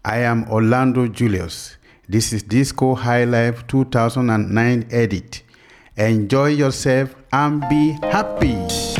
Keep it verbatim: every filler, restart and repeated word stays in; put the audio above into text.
I am Orlando Julius. This is Disco High Life two thousand nine edit. Enjoy yourself and be happy.